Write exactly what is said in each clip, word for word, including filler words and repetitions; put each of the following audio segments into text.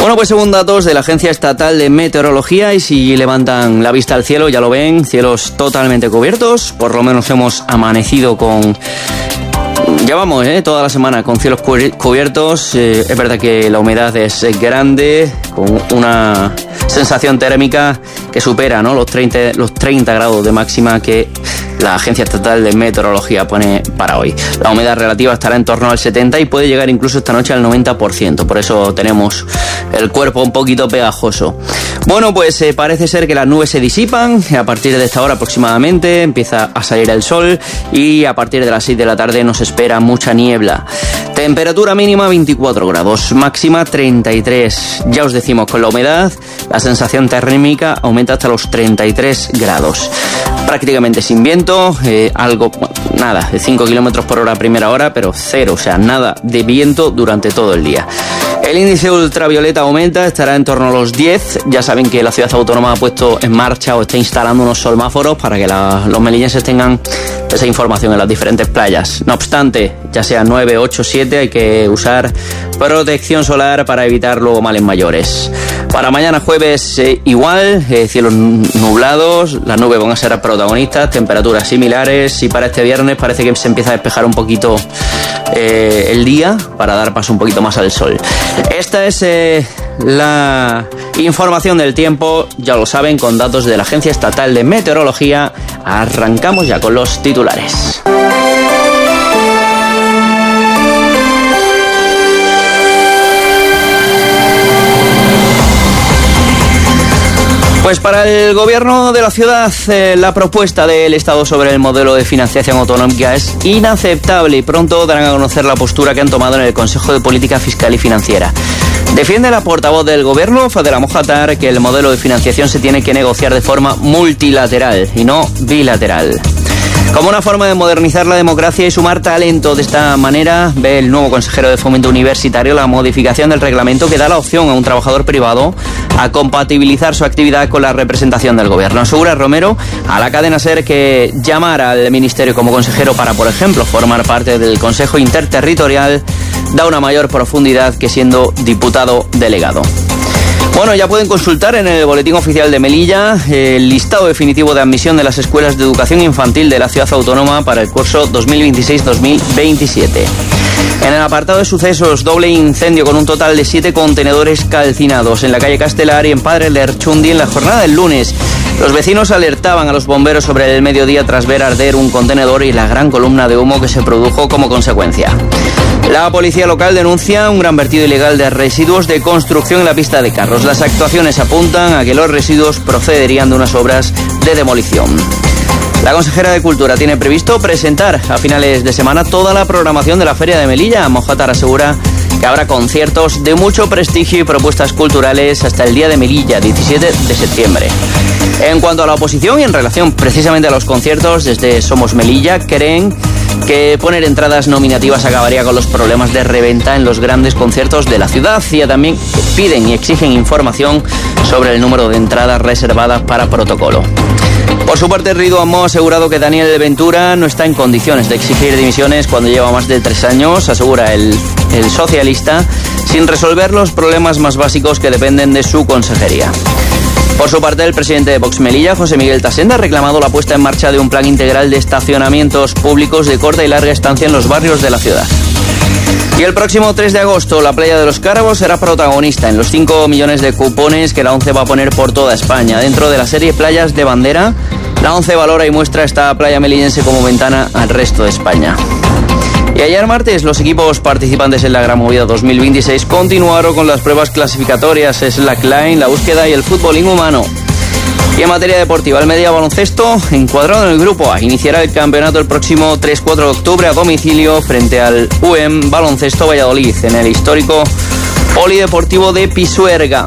Bueno, pues según datos de la Agencia Estatal de Meteorología, y si levantan la vista al cielo, ya lo ven, cielos totalmente cubiertos. Por lo menos hemos amanecido con... Llevamos eh, toda la semana con cielos cubiertos. Eh, es verdad que la humedad es grande, con una sensación térmica que supera, ¿no?, los treinta, los treinta grados de máxima que la Agencia Estatal de Meteorología pone para hoy. La humedad relativa estará en torno al setenta y puede llegar incluso esta noche al noventa por ciento. Por eso tenemos el cuerpo un poquito pegajoso. Bueno, pues eh, parece ser que las nubes se disipan. A partir de esta hora aproximadamente empieza a salir el sol y a partir de las seis de la tarde nos espera mucha niebla. Temperatura mínima veinticuatro grados, máxima treinta y tres. Ya os decimos, con la humedad la sensación térmica aumenta hasta los treinta y tres grados. Prácticamente sin viento, eh, algo, bueno, nada, de cinco kilómetros por hora a primera hora, pero cero, o sea, nada de viento durante todo el día. El índice ultravioleta aumenta, estará en torno a los diez. Ya saben que la ciudad autónoma ha puesto en marcha o está instalando unos semáforos para que la, los melillenses tengan esa información en las diferentes playas. No obstante, ya sea nueve, ocho, siete, hay que usar protección solar para evitar luego males mayores. Para mañana jueves eh, igual, eh, cielos nublados, las nubes van a ser protagonistas, temperaturas similares, y para este viernes parece que se empieza a despejar un poquito eh, el día para dar paso un poquito más al sol. Esta es eh, la información del tiempo, ya lo saben, con datos de la Agencia Estatal de Meteorología. Arrancamos ya con los titulares. Pues para el gobierno de la ciudad, eh, la propuesta del Estado sobre el modelo de financiación autonómica es inaceptable y pronto darán a conocer la postura que han tomado en el Consejo de Política Fiscal y Financiera. Defiende la portavoz del gobierno, Fadela Mojatar, que el modelo de financiación se tiene que negociar de forma multilateral y no bilateral. Como una forma de modernizar la democracia y sumar talento, de esta manera ve el nuevo consejero de Fomento Universitario la modificación del reglamento que da la opción a un trabajador privado a compatibilizar su actividad con la representación del gobierno. Asegura Romero a la cadena SER que llamar al ministerio como consejero para, por ejemplo, formar parte del Consejo Interterritorial da una mayor profundidad que siendo diputado delegado. Bueno, ya pueden consultar en el Boletín Oficial de Melilla el listado definitivo de admisión de las escuelas de educación infantil de la ciudad autónoma para el curso dos mil veintiséis dos mil veintisiete. En el apartado de sucesos, doble incendio con un total de siete contenedores calcinados en la calle Castelar y en Padre Lerchundi en la jornada del lunes. Los vecinos alertaban a los bomberos sobre el mediodía tras ver arder un contenedor y la gran columna de humo que se produjo como consecuencia. La policía local denuncia un gran vertido ilegal de residuos de construcción en la pista de carros. Las actuaciones apuntan a que los residuos procederían de unas obras de demolición. La consejera de Cultura tiene previsto presentar a finales de semana toda la programación de la Feria de Melilla. Mojatar asegura que habrá conciertos de mucho prestigio y propuestas culturales hasta el Día de Melilla, diecisiete de septiembre. En cuanto a la oposición y en relación precisamente a los conciertos, desde Somos Melilla creen que poner entradas nominativas acabaría con los problemas de reventa en los grandes conciertos de la ciudad, y también piden y exigen información sobre el número de entradas reservadas para protocolo. Por su parte, Rido Amo ha asegurado que Daniel Ventura no está en condiciones de exigir dimisiones cuando lleva más de tres años, asegura el, el socialista, sin resolver los problemas más básicos que dependen de su consejería. Por su parte, el presidente de Vox Melilla, José Miguel Tasenda, ha reclamado la puesta en marcha de un plan integral de estacionamientos públicos de corta y larga estancia en los barrios de la ciudad. Y el próximo tres de agosto, la playa de los Cárabos será protagonista en los cinco millones de cupones que la ONCE va a poner por toda España. Dentro de la serie Playas de Bandera, la ONCE valora y muestra esta playa melillense como ventana al resto de España. Y ayer martes, los equipos participantes en la Gran Movida dos mil veintiséis continuaron con las pruebas clasificatorias, slackline, la búsqueda y el fútbol inhumano. Y en materia deportiva, el Melilla Baloncesto, encuadrado en el grupo A, iniciará el campeonato el próximo tres cuatro de octubre a domicilio frente al U E M Baloncesto Valladolid en el histórico Polideportivo de Pisuerga.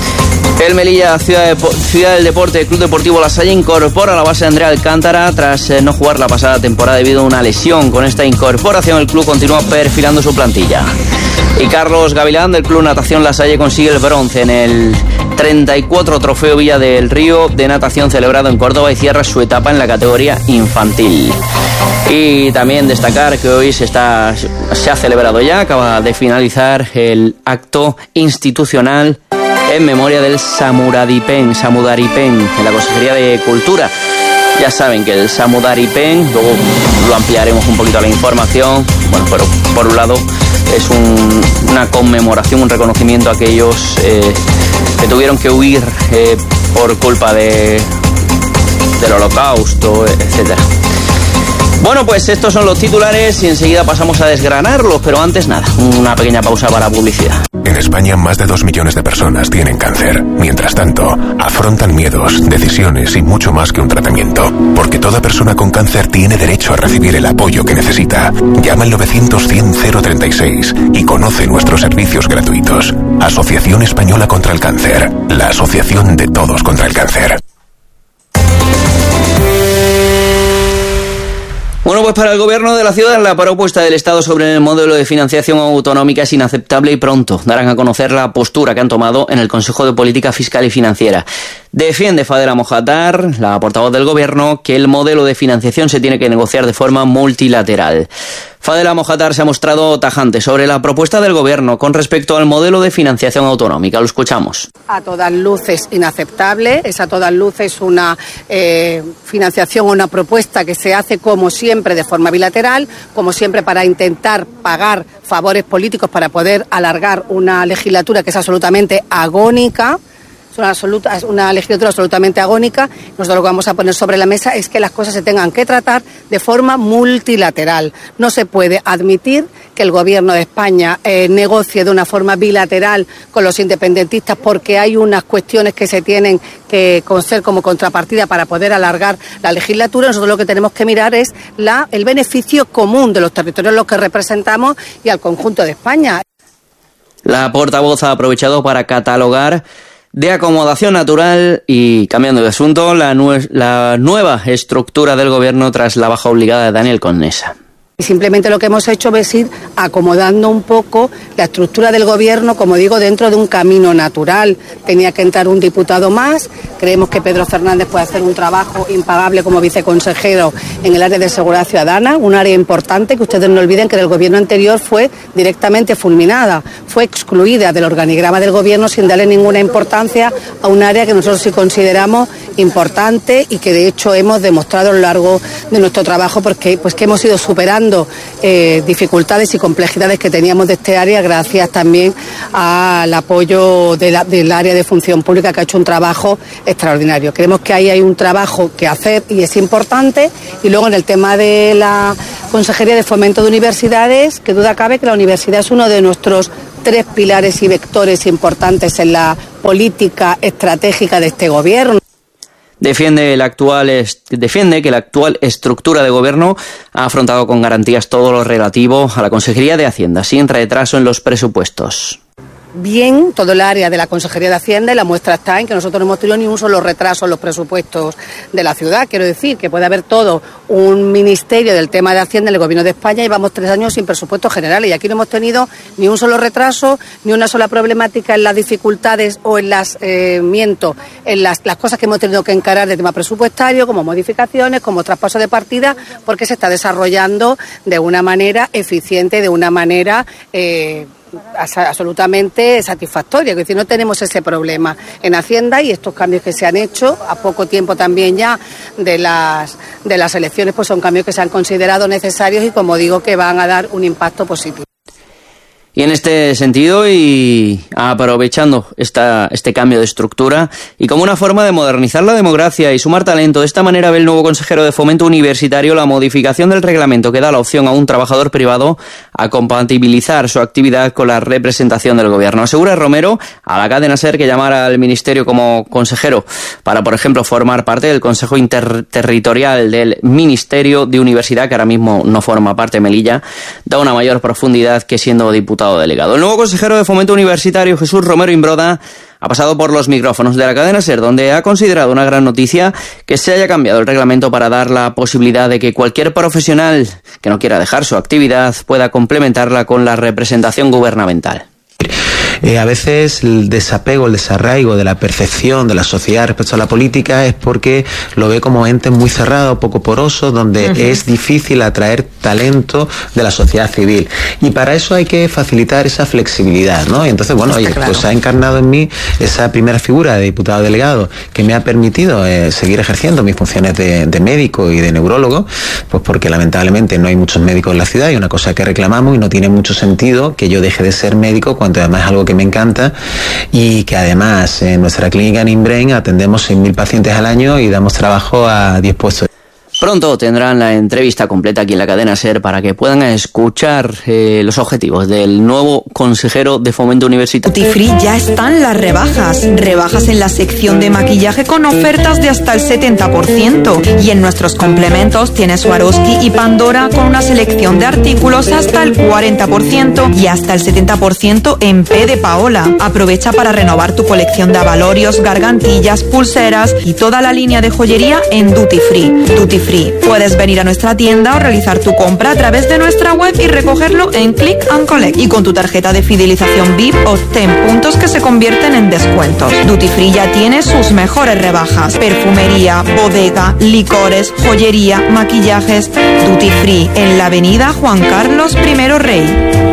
El Melilla Ciudad, de, Ciudad del Deporte, Club Deportivo La Salle, incorpora a la base de Andrea Alcántara tras eh, no jugar la pasada temporada debido a una lesión. Con esta incorporación, el club continúa perfilando su plantilla. Y Carlos Gavilán, del Club Natación La Salle, consigue el bronce en el treinta y cuatro Trofeo Villa del Río de natación celebrado en Córdoba y cierra su etapa en la categoría infantil. Y también destacar que hoy se, está, se ha celebrado ya, acaba de finalizar el acto institucional en memoria del Samudaripen, Samudaripen, en la Consejería de Cultura. Ya saben que el Samudaripen, luego lo ampliaremos un poquito a la información, bueno, pero por un lado es un, una conmemoración, un reconocimiento a aquellos eh, que tuvieron que huir eh, por culpa de, del Holocausto, etcétera. Bueno, pues estos son los titulares y enseguida pasamos a desgranarlos, pero antes nada, una pequeña pausa para publicidad. En España más de dos millones de personas tienen cáncer. Mientras tanto, afrontan miedos, decisiones y mucho más que un tratamiento. Porque toda persona con cáncer tiene derecho a recibir el apoyo que necesita. Llama al novecientos cien cero treinta y seis y conoce nuestros servicios gratuitos. Asociación Española contra el Cáncer. La asociación de todos contra el cáncer. Bueno, pues para el Gobierno de la ciudad la propuesta del Estado sobre el modelo de financiación autonómica es inaceptable y pronto darán a conocer la postura que han tomado en el Consejo de Política Fiscal y Financiera. Defiende Fadela Mojatar, la portavoz del Gobierno, que el modelo de financiación se tiene que negociar de forma multilateral. Fadela Mojatar se ha mostrado tajante sobre la propuesta del Gobierno con respecto al modelo de financiación autonómica. Lo escuchamos. A todas luces inaceptable, es a todas luces una eh, financiación o una propuesta que se hace como siempre de forma bilateral, como siempre para intentar pagar favores políticos para poder alargar una legislatura que es absolutamente agónica. Una, absoluta, una legislatura absolutamente agónica. Nosotros lo que vamos a poner sobre la mesa es que las cosas se tengan que tratar de forma multilateral. No se puede admitir que el Gobierno de España eh, negocie de una forma bilateral con los independentistas porque hay unas cuestiones que se tienen que conocer como contrapartida para poder alargar la legislatura. Nosotros lo que tenemos que mirar es la, el beneficio común de los territorios los que representamos y al conjunto de España. La portavoz ha aprovechado para catalogar de acomodación natural y, cambiando de asunto, la, nue- la nueva estructura del Gobierno tras la baja obligada de Daniel Conesa. Simplemente lo que hemos hecho es ir acomodando un poco la estructura del Gobierno, como digo, dentro de un camino natural. Tenía que entrar un diputado más. Creemos que Pedro Fernández puede hacer un trabajo impagable como viceconsejero en el área de seguridad ciudadana, un área importante que ustedes no olviden que del Gobierno anterior fue directamente fulminada, fue excluida del organigrama del Gobierno sin darle ninguna importancia a un área que nosotros sí consideramos importante y que de hecho hemos demostrado a lo largo de nuestro trabajo porque pues que hemos ido superando Eh, dificultades y complejidades que teníamos de este área gracias también al apoyo de la, del área de función pública que ha hecho un trabajo extraordinario. Creemos que ahí hay un trabajo que hacer y es importante y luego en el tema de la Consejería de Fomento de Universidades, que duda cabe que la universidad es uno de nuestros tres pilares y vectores importantes en la política estratégica de este Gobierno. Defiende, el actual est- defiende que la actual estructura de gobierno ha afrontado con garantías todo lo relativo a la Consejería de Hacienda, sin retraso en los presupuestos. Bien, todo el área de la Consejería de Hacienda y la muestra está en que nosotros no hemos tenido ni un solo retraso en los presupuestos de la ciudad. Quiero decir que puede haber todo un ministerio del tema de Hacienda en el Gobierno de España y vamos tres años sin presupuestos generales y aquí no hemos tenido ni un solo retraso, ni una sola problemática en las dificultades o en las, eh, miento, en las, las cosas que hemos tenido que encarar de tema presupuestario, como modificaciones, como traspaso de partida, porque se está desarrollando de una manera eficiente, de una manera Eh, absolutamente satisfactoria, es decir, no tenemos ese problema en Hacienda y estos cambios que se han hecho a poco tiempo también ya de las de las elecciones pues son cambios que se han considerado necesarios y como digo que van a dar un impacto positivo. Y en este sentido, y aprovechando esta, este cambio de estructura, y como una forma de modernizar la democracia y sumar talento, de esta manera ve el nuevo consejero de Fomento Universitario la modificación del reglamento que da la opción a un trabajador privado a compatibilizar su actividad con la representación del Gobierno. Asegura Romero a la cadena SER que llamar al Ministerio como consejero para, por ejemplo, formar parte del Consejo Interterritorial del Ministerio de Universidad, que ahora mismo no forma parte, Melilla, da una mayor profundidad que siendo diputado delegado. El nuevo consejero de Fomento Universitario, Jesús Romero Imbroda, ha pasado por los micrófonos de la cadena SER, donde ha considerado una gran noticia que se haya cambiado el reglamento para dar la posibilidad de que cualquier profesional que no quiera dejar su actividad pueda complementarla con la representación gubernamental. Eh, a veces el desapego, el desarraigo de la percepción de la sociedad respecto a la política es porque lo ve como entes muy cerrados, poco porosos, donde uh-huh. es difícil atraer talento de la sociedad civil. Y para eso hay que facilitar esa flexibilidad, ¿no? Y entonces, bueno, oye, claro. pues ha encarnado en mí esa primera figura de diputado delegado que me ha permitido eh, seguir ejerciendo mis funciones de, de médico y de neurólogo, pues porque lamentablemente no hay muchos médicos en la ciudad y una cosa que reclamamos, y no tiene mucho sentido que yo deje de ser médico cuando además es algo que me encanta, y que además en nuestra clínica en Inbrain atendemos seis mil pacientes al año y damos trabajo a diez puestos. Pronto tendrán la entrevista completa aquí en la cadena SER para que puedan escuchar eh, los objetivos del nuevo consejero de Fomento Universitario. Duty Free ya están las rebajas. Rebajas en la sección de maquillaje con ofertas de hasta el setenta por ciento. Y en nuestros complementos tienes Swarovski y Pandora con una selección de artículos hasta el cuarenta por ciento y hasta el setenta por ciento en P de Paola. Aprovecha para renovar tu colección de abalorios, gargantillas, pulseras y toda la línea de joyería en Duty Free. Duty Free. Puedes venir a nuestra tienda o realizar tu compra a través de nuestra web y recogerlo en Click and Collect. Y con tu tarjeta de fidelización V I P obtén puntos que se convierten en descuentos. Duty Free ya tiene sus mejores rebajas. Perfumería, bodega, licores, joyería, maquillajes. Duty Free en la avenida Juan Carlos primero Rey.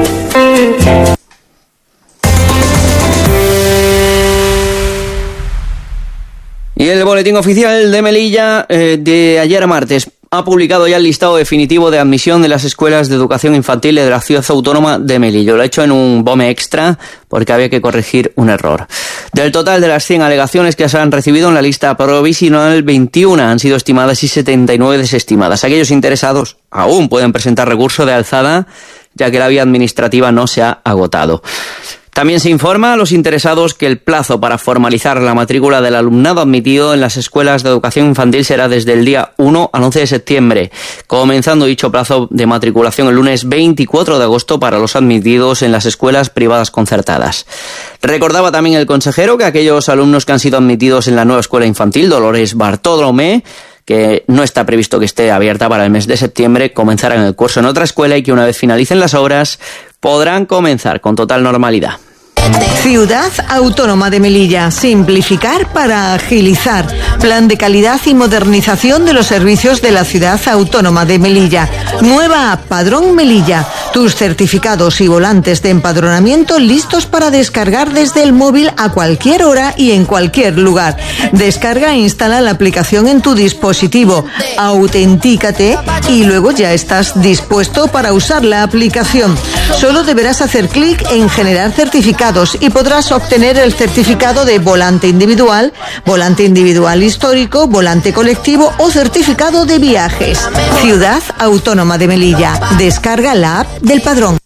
Y el boletín oficial de Melilla eh, de ayer martes ha publicado ya el listado definitivo de admisión de las escuelas de educación infantil de la ciudad autónoma de Melilla. Lo ha hecho en un BOME extra porque había que corregir un error. Del total de las cien alegaciones que se han recibido en la lista provisional, veintiuna han sido estimadas y setenta y nueve desestimadas. Aquellos interesados aún pueden presentar recurso de alzada, ya que la vía administrativa no se ha agotado. También se informa a los interesados que el plazo para formalizar la matrícula del alumnado admitido en las escuelas de educación infantil será desde el día uno al once de septiembre, comenzando dicho plazo de matriculación el lunes veinticuatro de agosto para los admitidos en las escuelas privadas concertadas. Recordaba también el consejero que aquellos alumnos que han sido admitidos en la nueva escuela infantil Dolores Bartolomé, que no está previsto que esté abierta para el mes de septiembre, comenzarán el curso en otra escuela y que una vez finalicen las obras podrán comenzar con total normalidad. Ciudad Autónoma de Melilla. Simplificar para agilizar. Plan de calidad y modernización de los servicios de la Ciudad Autónoma de Melilla. Nueva app Padrón Melilla. Tus certificados y volantes de empadronamiento listos para descargar desde el móvil a cualquier hora y en cualquier lugar. Descarga e instala la aplicación en tu dispositivo. Autentícate y luego ya estás dispuesto para usar la aplicación. Solo deberás hacer clic en generar certificados y podrás obtener el certificado de volante individual, volante individual histórico, volante colectivo o certificado de viajes. Ciudad Autónoma de Melilla. Descarga la app del Padrón.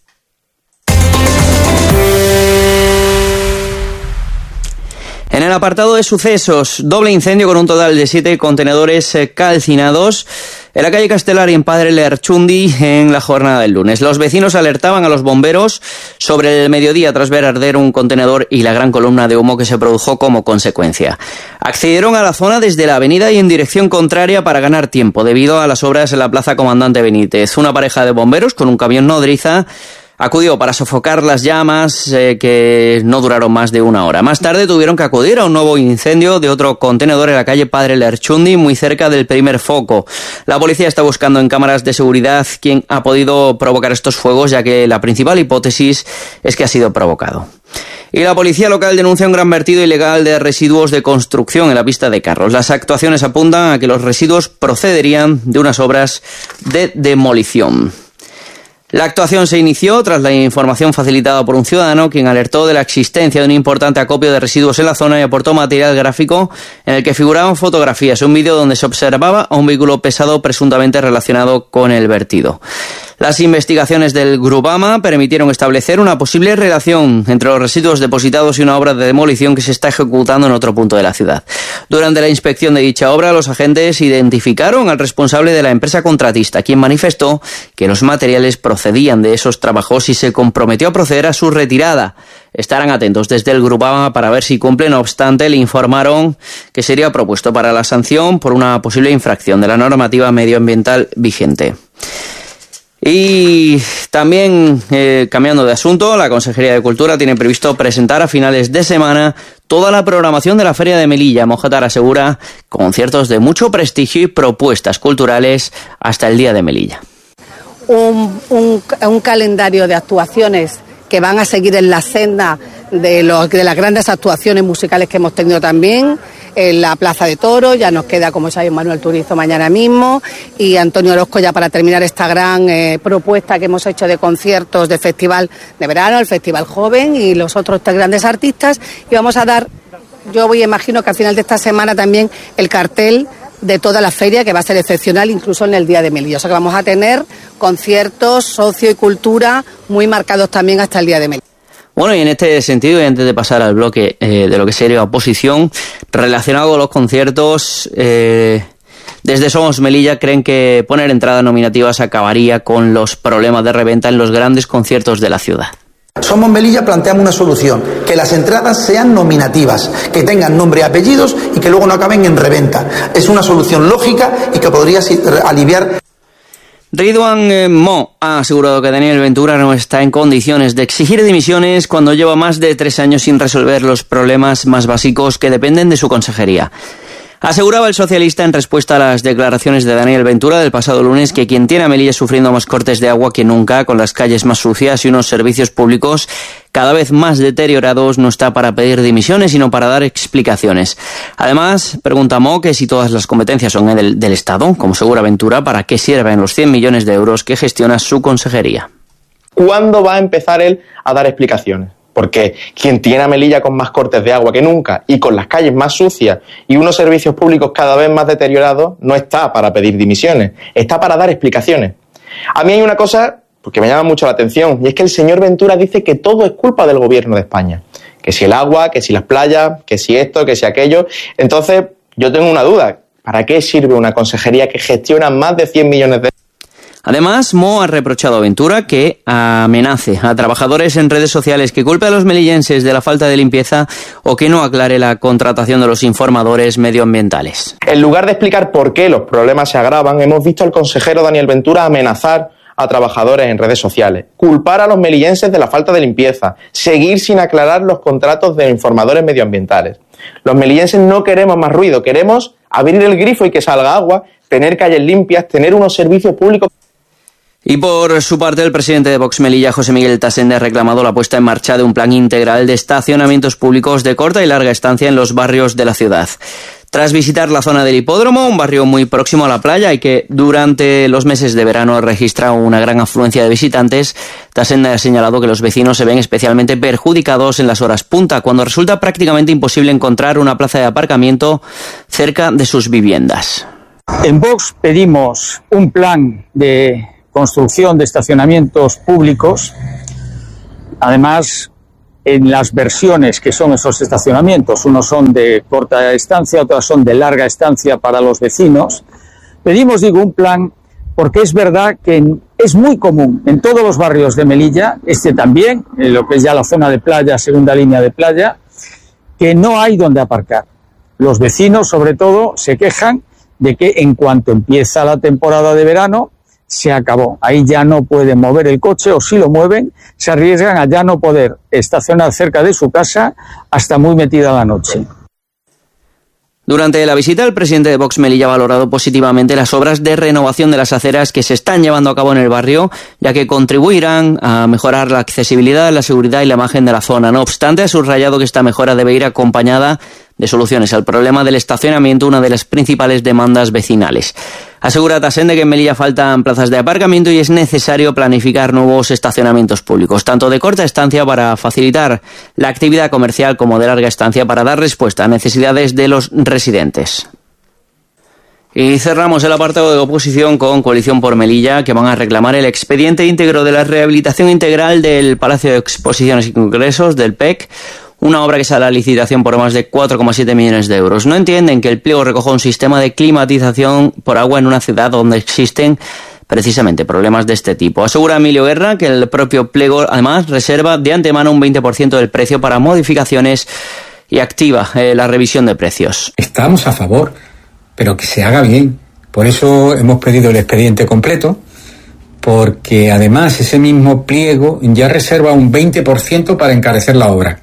En el apartado de sucesos, doble incendio con un total de siete contenedores calcinados en la calle Castelar y en Padre Lerchundi en la jornada del lunes. Los vecinos alertaban a los bomberos sobre el mediodía tras ver arder un contenedor y la gran columna de humo que se produjo como consecuencia. Accedieron a la zona desde la avenida y en dirección contraria para ganar tiempo debido a las obras en la Plaza Comandante Benítez. Una pareja de bomberos con un camión nodriza acudió para sofocar las llamas eh, que no duraron más de una hora. Más tarde tuvieron que acudir a un nuevo incendio de otro contenedor en la calle Padre Lerchundi, muy cerca del primer foco. La policía está buscando en cámaras de seguridad quién ha podido provocar estos fuegos, ya que la principal hipótesis es que ha sido provocado. Y la policía local denuncia un gran vertido ilegal de residuos de construcción en la pista de carros. Las actuaciones apuntan a que los residuos procederían de unas obras de demolición. La actuación se inició tras la información facilitada por un ciudadano, quien alertó de la existencia de un importante acopio de residuos en la zona y aportó material gráfico en el que figuraban fotografías, un vídeo donde se observaba a un vehículo pesado presuntamente relacionado con el vertido. Las investigaciones del Grupama permitieron establecer una posible relación entre los residuos depositados y una obra de demolición que se está ejecutando en otro punto de la ciudad. Durante la inspección de dicha obra, los agentes identificaron al responsable de la empresa contratista, quien manifestó que los materiales procedían de esos trabajos y se comprometió a proceder a su retirada. Estarán atentos desde el Grupama para ver si cumple. No obstante, le informaron que sería propuesto para la sanción por una posible infracción de la normativa medioambiental vigente. Y también, eh, cambiando de asunto, la Consejería de Cultura tiene previsto presentar a finales de semana toda la programación de la Feria de Melilla. Mojátar asegura conciertos de mucho prestigio y propuestas culturales hasta el Día de Melilla. Un, un, un calendario de actuaciones que van a seguir en la senda de, los, de las grandes actuaciones musicales que hemos tenido también en la Plaza de Toros. Ya nos queda, como sabéis, Manuel Turizo mañana mismo y Antonio Orozco ya para terminar esta gran eh, propuesta que hemos hecho de conciertos de festival de verano, el Festival Joven y los otros tres grandes artistas. Y vamos a dar, yo voy imagino que al final de esta semana también el cartel de toda la feria, que va a ser excepcional incluso en el Día de Melilla. O sea que vamos a tener conciertos, socio y cultura muy marcados también hasta el Día de Melilla. Bueno, y en este sentido, y antes de pasar al bloque eh, de lo que sería oposición, relacionado con los conciertos, eh, desde Somos Melilla creen que poner entradas nominativas acabaría con los problemas de reventa en los grandes conciertos de la ciudad. Somos Melilla planteamos una solución, que las entradas sean nominativas, que tengan nombre y apellidos y que luego no acaben en reventa. Es una solución lógica y que podría aliviar. Ridwan Mo ha asegurado que Daniel Ventura no está en condiciones de exigir dimisiones cuando lleva más de tres años sin resolver los problemas más básicos que dependen de su consejería. Aseguraba el socialista en respuesta a las declaraciones de Daniel Ventura del pasado lunes que quien tiene a Melilla sufriendo más cortes de agua que nunca, con las calles más sucias y unos servicios públicos cada vez más deteriorados, no está para pedir dimisiones, sino para dar explicaciones. Además, pregunta Mo que si todas las competencias son del, del Estado, como asegura Ventura, ¿para qué sirven los cien millones de euros que gestiona su consejería? ¿Cuándo va a empezar él a dar explicaciones? Porque quien tiene a Melilla con más cortes de agua que nunca y con las calles más sucias y unos servicios públicos cada vez más deteriorados no está para pedir dimisiones, está para dar explicaciones. A mí hay una cosa que me llama mucho la atención y es que el señor Ventura dice que todo es culpa del gobierno de España. Que si el agua, que si las playas, que si esto, que si aquello. Entonces yo tengo una duda. ¿Para qué sirve una consejería que gestiona más de cien millones de euros? Además, Mo ha reprochado a Ventura que amenace a trabajadores en redes sociales, que culpe a los melillenses de la falta de limpieza o que no aclare la contratación de los informadores medioambientales. En lugar de explicar por qué los problemas se agravan, hemos visto al consejero Daniel Ventura amenazar a trabajadores en redes sociales, culpar a los melillenses de la falta de limpieza, seguir sin aclarar los contratos de informadores medioambientales. Los melillenses no queremos más ruido, queremos abrir el grifo y que salga agua, tener calles limpias, tener unos servicios públicos. Y por su parte, el presidente de Vox Melilla, José Miguel Tasende, ha reclamado la puesta en marcha de un plan integral de estacionamientos públicos de corta y larga estancia en los barrios de la ciudad. Tras visitar la zona del Hipódromo, un barrio muy próximo a la playa y que durante los meses de verano registra una gran afluencia de visitantes, Tasende ha señalado que los vecinos se ven especialmente perjudicados en las horas punta, cuando resulta prácticamente imposible encontrar una plaza de aparcamiento cerca de sus viviendas. En Vox pedimos un plan de construcción de estacionamientos públicos, además en las versiones que son esos estacionamientos, unos son de corta estancia, otros son de larga estancia para los vecinos. Pedimos, digo, un plan porque es verdad que es muy común en todos los barrios de Melilla, este también, en lo que es ya la zona de playa, segunda línea de playa, que no hay donde aparcar. Los vecinos, sobre todo, se quejan de que en cuanto empieza la temporada de verano, se acabó. Ahí ya no pueden mover el coche, o si lo mueven, se arriesgan a ya no poder estacionar cerca de su casa hasta muy metida la noche. Durante la visita, el presidente de Vox Melilla ha valorado positivamente las obras de renovación de las aceras que se están llevando a cabo en el barrio, ya que contribuirán a mejorar la accesibilidad, la seguridad y la imagen de la zona. No obstante, ha subrayado que esta mejora debe ir acompañada de soluciones al problema del estacionamiento, una de las principales demandas vecinales. Asegura Tasende que en Melilla faltan plazas de aparcamiento y es necesario planificar nuevos estacionamientos públicos, tanto de corta estancia para facilitar la actividad comercial como de larga estancia para dar respuesta a necesidades de los residentes. Y cerramos el apartado de oposición con Coalición por Melilla, que van a reclamar el expediente íntegro de la rehabilitación integral del Palacio de Exposiciones y Congresos, del P E C, una obra que sale a licitación por más de cuatro coma siete millones de euros. No entienden que el pliego recoja un sistema de climatización por agua en una ciudad donde existen precisamente problemas de este tipo. Asegura Emilio Guerra que el propio pliego además reserva de antemano un veinte por ciento del precio para modificaciones y activa eh, la revisión de precios. Estamos a favor, pero que se haga bien. Por eso hemos pedido el expediente completo, porque además ese mismo pliego ya reserva un veinte por ciento para encarecer la obra.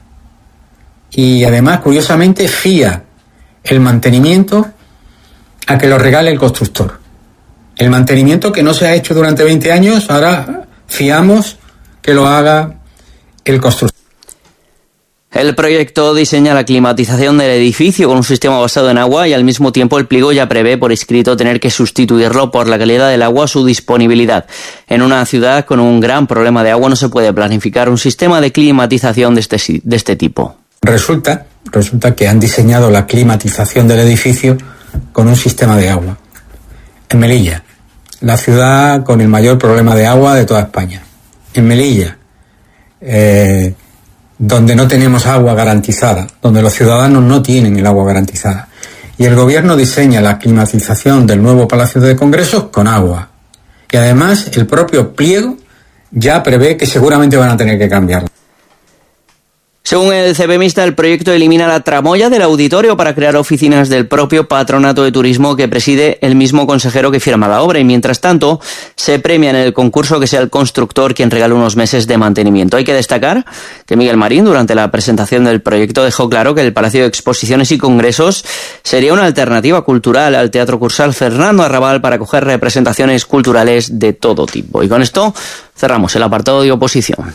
Y además, curiosamente, fía el mantenimiento a que lo regale el constructor. El mantenimiento que no se ha hecho durante veinte años, ahora fiamos que lo haga el constructor. El proyecto diseña la climatización del edificio con un sistema basado en agua y al mismo tiempo el pliego ya prevé por escrito tener que sustituirlo por la calidad del agua o su disponibilidad. En una ciudad con un gran problema de agua no se puede planificar un sistema de climatización de este, de este tipo. Resulta, resulta que han diseñado la climatización del edificio con un sistema de agua. En Melilla, la ciudad con el mayor problema de agua de toda España. En Melilla, eh, donde no tenemos agua garantizada, donde los ciudadanos no tienen el agua garantizada. Y el gobierno diseña la climatización del nuevo Palacio de Congresos con agua. Y además el propio pliego ya prevé que seguramente van a tener que cambiarlo. Según el CEPEMista, el proyecto elimina la tramoya del auditorio para crear oficinas del propio Patronato de Turismo que preside el mismo consejero que firma la obra y, mientras tanto, se premia en el concurso que sea el constructor quien regale unos meses de mantenimiento. Hay que destacar que Miguel Marín, durante la presentación del proyecto, dejó claro que el Palacio de Exposiciones y Congresos sería una alternativa cultural al Teatro Cursal Fernando Arrabal para acoger representaciones culturales de todo tipo. Y con esto cerramos el apartado de oposición.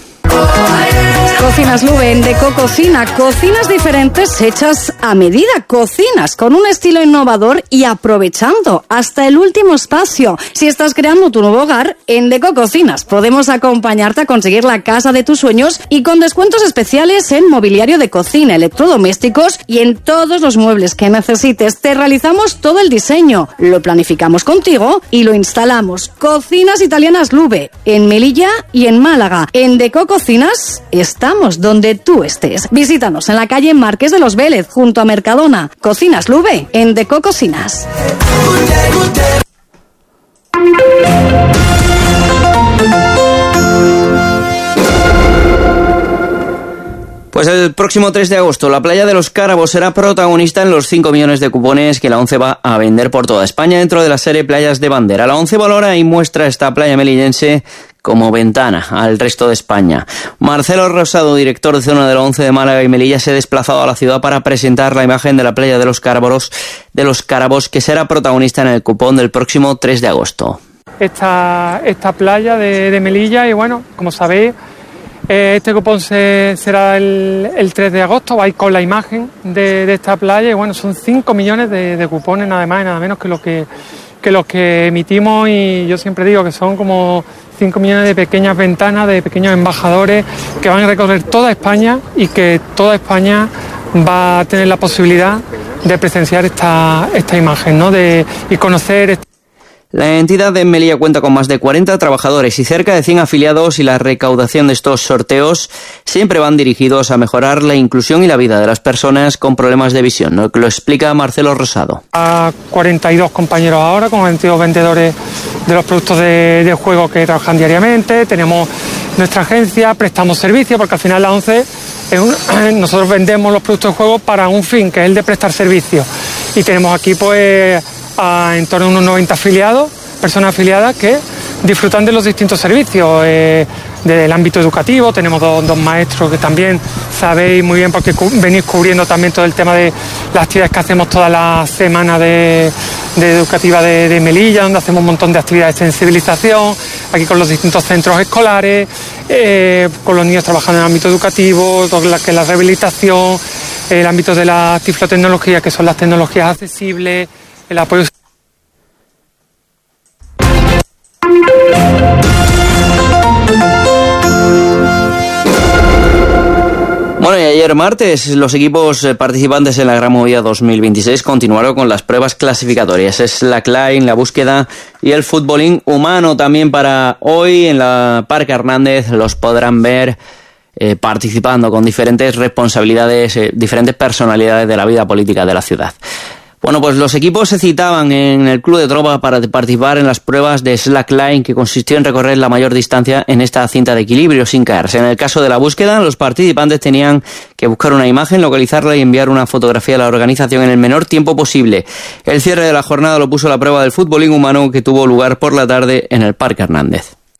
Cocinas Lube en Deco Cocina, cocinas diferentes hechas a medida, cocinas con un estilo innovador y aprovechando hasta el último espacio. Si estás creando tu nuevo hogar, en Deco Cocinas podemos acompañarte a conseguir la casa de tus sueños y con descuentos especiales en mobiliario de cocina, electrodomésticos y en todos los muebles que necesites. Te realizamos todo el diseño, lo planificamos contigo y lo instalamos. Cocinas Italianas Lube en Melilla y en Málaga. En Deco Cocinas estamos donde tú estés. Visítanos en la calle Marqués de los Vélez, junto a Mercadona. Cocinas Lube, en Deco Cocinas. Pues el próximo tres de agosto, la playa de los Cárabos será protagonista en los cinco millones de cupones que la ONCE va a vender por toda España dentro de la serie Playas de Bandera. La ONCE valora y muestra esta playa melillense como ventana al resto de España. Marcelo Rosado, director de zona de la ONCE de Málaga y Melilla, se ha desplazado a la ciudad para presentar la imagen de la playa de los Cárabos, de los Cárabos, que será protagonista en el cupón del próximo tres de agosto. Esta, esta playa de, de Melilla, y bueno, como sabéis, eh, este cupón se, será el, el tres de agosto, vais con la imagen de, de esta playa, y bueno, son cinco millones de, de cupones, nada más y nada menos que lo que, que los que emitimos, y yo siempre digo que son como cinco millones de pequeñas ventanas, de pequeños embajadores que van a recorrer toda España y que toda España va a tener la posibilidad de presenciar esta, esta imagen, ¿no? De, y conocer esta... La entidad de Melilla cuenta con más de cuarenta trabajadores y cerca de cien afiliados, y la recaudación de estos sorteos siempre van dirigidos a mejorar la inclusión y la vida de las personas con problemas de visión, lo que lo explica Marcelo Rosado. A cuarenta y dos compañeros ahora, con veintidós vendedores de los productos de, de juego que trabajan diariamente. Tenemos nuestra agencia, prestamos servicio, porque al final la ONCE es un, nosotros vendemos los productos de juego para un fin, que es el de prestar servicio. Y tenemos aquí pues a en torno a unos noventa afiliados, personas afiliadas que disfrutan de los distintos servicios eh, del ámbito educativo. Tenemos dos, dos maestros que también sabéis muy bien, porque cu- venís cubriendo también todo el tema de las actividades que hacemos toda la semana de, de educativa de, de Melilla, donde hacemos un montón de actividades de sensibilización, aquí con los distintos centros escolares, eh, con los niños trabajando en el ámbito educativo, todo lo que es la rehabilitación, el ámbito de la tiflotecnología, que son las tecnologías accesibles, el apoyo. Bueno, y ayer martes los equipos participantes en la Gran Movida dos mil veintiséis continuaron con las pruebas clasificatorias. Slackline, la búsqueda y el futbolín humano. También para hoy en la Parque Hernández los podrán ver eh, participando con diferentes responsabilidades, eh, diferentes personalidades de la vida política de la ciudad. Bueno, pues los equipos se citaban en el Club de Tropa para participar en las pruebas de slackline, que consistió en recorrer la mayor distancia en esta cinta de equilibrio sin caerse. En el caso de la búsqueda, los participantes tenían que buscar una imagen, localizarla y enviar una fotografía a la organización en el menor tiempo posible. El cierre de la jornada lo puso a la prueba del futbolín humano, que tuvo lugar por la tarde en el Parque Hernández.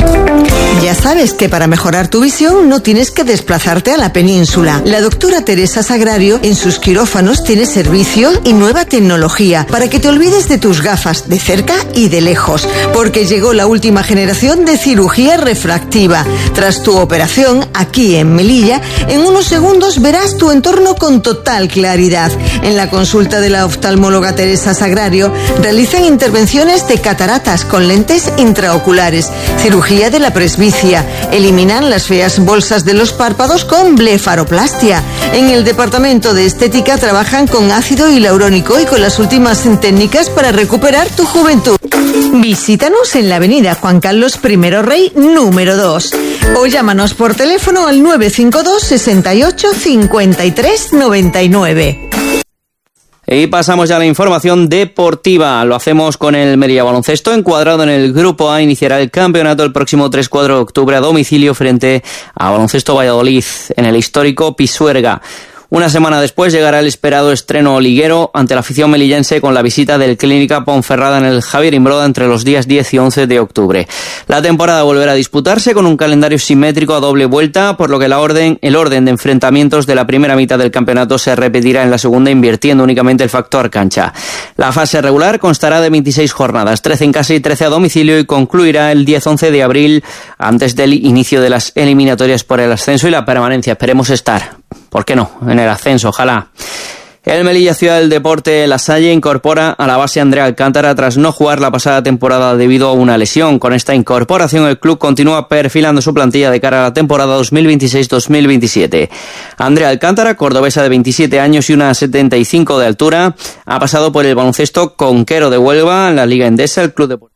Ya sabes que para mejorar tu visión no tienes que desplazarte a la península. La doctora Teresa Sagrario en sus quirófanos tiene servicio y nueva tecnología para que te olvides de tus gafas de cerca y de lejos, porque llegó la última generación de cirugía refractiva. Tras tu operación, aquí en Melilla, en unos segundos verás tu entorno con total claridad. En la consulta de la oftalmóloga Teresa Sagrario realizan intervenciones de cataratas con lentes intraoculares, cirugía de la presbicia, eliminan las feas bolsas de los párpados con blefaroplastia. En el departamento de estética trabajan con ácido hialurónico y con las últimas técnicas para recuperar tu juventud. Visítanos en la avenida Juan Carlos primero Rey número dos o llámanos por teléfono al nueve cinco dos, sesenta y ocho, cincuenta y tres, noventa y nueve. Y pasamos ya a la información deportiva. Lo hacemos con el Melilla Baloncesto. Encuadrado en el Grupo A, iniciará el campeonato el próximo tres cuatro de octubre a domicilio frente a Baloncesto Valladolid en el histórico Pisuerga. Una semana después llegará el esperado estreno liguero ante la afición melillense con la visita del Clínica Ponferrada en el Javier Imbroda entre los días diez y once de octubre. La temporada volverá a disputarse con un calendario simétrico a doble vuelta, por lo que la orden, el orden de enfrentamientos de la primera mitad del campeonato se repetirá en la segunda, invirtiendo únicamente el factor cancha. La fase regular constará de veintiséis jornadas, trece en casa y trece a domicilio, y concluirá el diez once de abril antes del inicio de las eliminatorias por el ascenso y la permanencia. Esperemos estar, ¿por qué no?, en el ascenso, ojalá. El Melilla Ciudad del Deporte La Salle incorpora a la base Andrea Alcántara tras no jugar la pasada temporada debido a una lesión. Con esta incorporación el club continúa perfilando su plantilla de cara a la temporada dos mil veintiséis dos mil veintisiete. Andrea Alcántara, cordobesa de veintisiete años y una setenta y cinco de altura, ha pasado por el baloncesto Conquero de Huelva, en la Liga Endesa, el club de